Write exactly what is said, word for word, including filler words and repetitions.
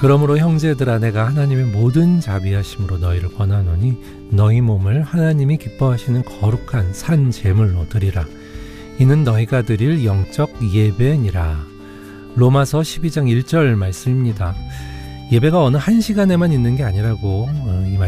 그러므로 형제들아 내가 하나님의 모든 자비하심으로 너희를 권하노니 너희 몸을 하나님이 기뻐하시는 거룩한 산 제물로 드리라. 이는 너희가 드릴 영적 예배니라. 로마서 십이 장 일 절 말씀입니다. 예배가 어느 한 시간에만 있는 게 아니라고 이 말